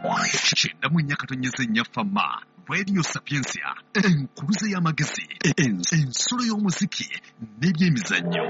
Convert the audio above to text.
Cyenda mu Nyakatonyeze Nyafama, Radio Sapiensia, enkuluze y'amagezi, ensolo y'omuziki n'ebyemizannyo.